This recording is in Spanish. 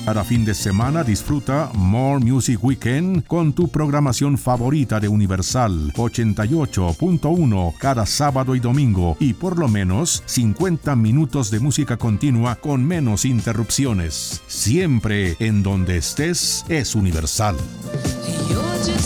Cada fin de semana disfruta More Music Weekend con tu programación favorita de Universal 88.1 cada sábado y domingo y por lo menos 50 minutos de música continua con menos interrupciones. Siempre en donde estés es Universal.